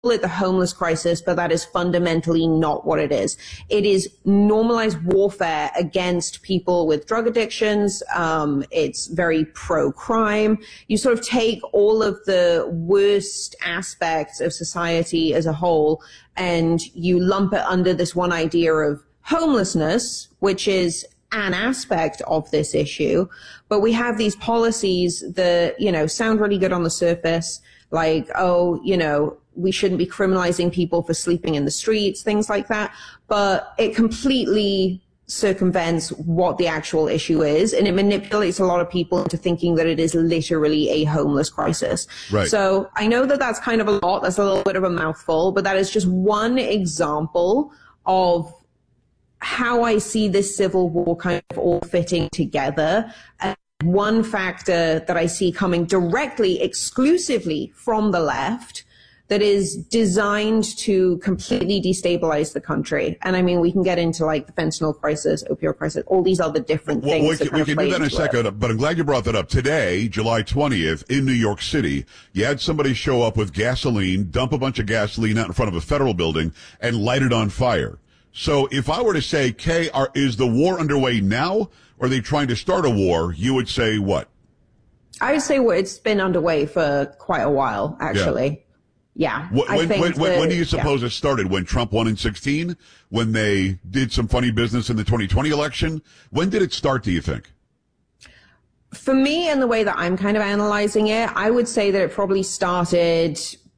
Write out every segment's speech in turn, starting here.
it the homeless crisis, but that is fundamentally not what it is. It is normalized warfare against people with drug addictions. It's very pro-crime. You sort of take all of the worst aspects of society as a whole, and you lump it under this one idea of homelessness, which is an aspect of this issue. But we have these policies that, sound really good on the surface, like, we shouldn't be criminalizing people for sleeping in the streets, things like that. But it completely circumvents what the actual issue is, and it manipulates a lot of people into thinking that it is literally a homeless crisis. Right. So I know that that's kind of a lot. That's a little bit of a mouthful, but that is just one example of how I see this civil war kind of all fitting together. And one factor that I see coming directly, exclusively from the left, that is designed to completely destabilize the country. And I mean, we can get into like the fentanyl crisis, opioid crisis, all these other different things. We can do that in a second, but I'm glad you brought that up. Today, July 20th, in New York City, you had somebody show up with gasoline, dump a bunch of gasoline out in front of a federal building, and light it on fire. So if I were to say, Kay, is the war underway now, or are they trying to start a war, you would say what? I would say it's been underway for quite a while, actually. Yeah. When do you suppose it started? When Trump won in 2016? When they did some funny business in the 2020 election? When did it start, do you think? For me, and the way that I'm kind of analyzing it, I would say that it probably started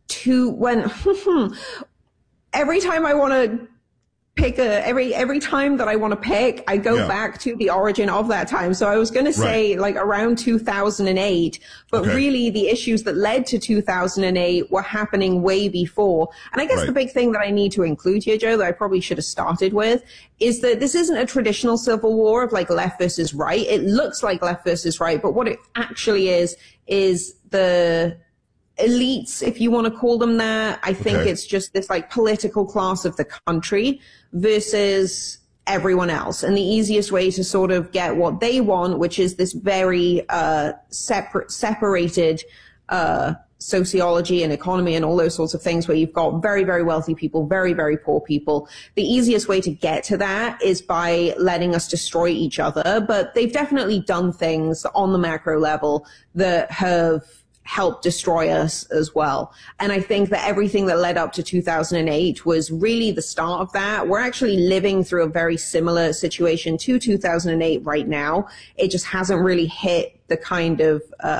every time I want to pick every time that I want to pick, I go back to the origin of that time. So I was going to say like around 2008, but really the issues that led to 2008 were happening way before. And I guess the big thing that I need to include here, Joe, that I probably should have started with, is that this isn't a traditional civil war of like left versus right. It looks like left versus right, but what it actually is the elites, if you want to call them that. I think it's just this like political class of the country versus everyone else. And the easiest way to sort of get what they want, which is this very separated sociology and economy and all those sorts of things, where you've got very, very wealthy people, very, very poor people. The easiest way to get to that is by letting us destroy each other. But they've definitely done things on the macro level that have help destroy us as well. And I think that everything that led up to 2008 was really the start of that. We're actually living through a very similar situation to 2008 right now. It just hasn't really hit the kind of,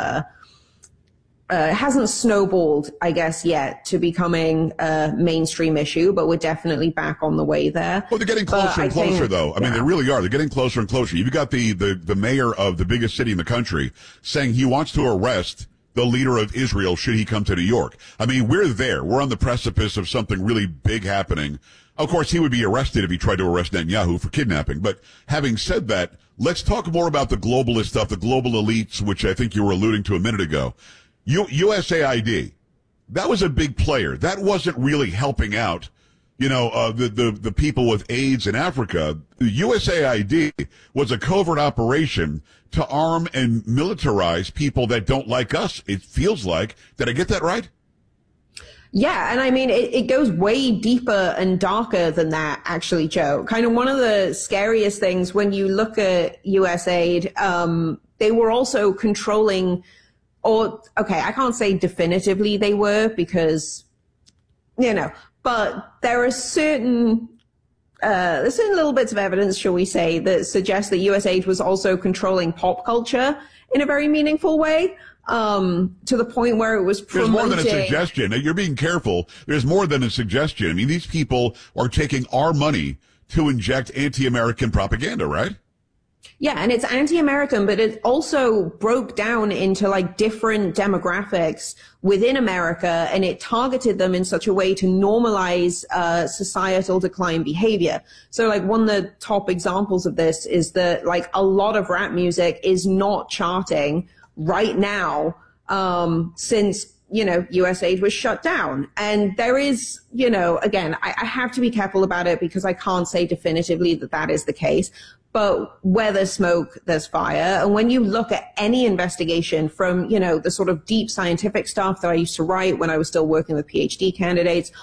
hasn't snowballed, I guess, yet to becoming a mainstream issue, but we're definitely back on the way there. Well, they're getting closer and closer, though. I mean, they really are. They're getting closer and closer. You've got the mayor of the biggest city in the country saying he wants to arrest the leader of Israel should he come to New York. I mean, we're there. We're on the precipice of something really big happening. Of course, he would be arrested if he tried to arrest Netanyahu for kidnapping. But having said that, let's talk more about the globalist stuff, the global elites, which I think you were alluding to a minute ago. USAID, that was a big player. That wasn't really helping out, the people with AIDS in Africa. The USAID was a covert operation to arm and militarize people that don't like us. It feels like. Did I get that right? Yeah, and I mean, it goes way deeper and darker than that, actually, Joe. Kind of one of the scariest things when you look at USAID, they were also controlling, I can't say definitively they were because, but there are certain little bits of evidence, shall we say, that suggest that USAID was also controlling pop culture in a very meaningful way, to the point where it was promoting. There's more than a suggestion. Now, you're being careful. There's more than a suggestion. I mean, these people are taking our money to inject anti-American propaganda, right? Yeah, and it's anti-American, but it also broke down into like different demographics within America, and it targeted them in such a way to normalize societal decline behavior. So like one of the top examples of this is that like a lot of rap music is not charting right now since USAID was shut down. And there is, again, I have to be careful about it because I can't say definitively that that is the case. But where there's smoke, there's fire. And when you look at any investigation from, the sort of deep scientific stuff that I used to write when I was still working with PhD candidates,